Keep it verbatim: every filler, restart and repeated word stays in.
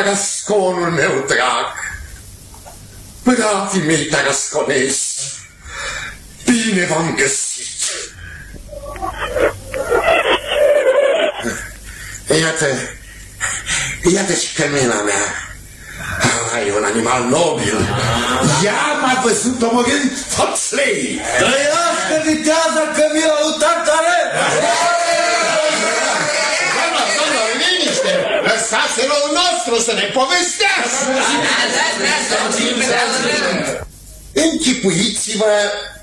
Tarasconul meu drag, bratii mei tarasconezi, bine v-am găsit. Iată, iată și cămina mea. Ah, e un animal nobil. Ea m-a văzut omorând foțlei. Trăiască viteaza cămila lui Tartaret! Doamna, doamna, liniște! Lăsați-l nostru să ne povestească! Închipuiți-vă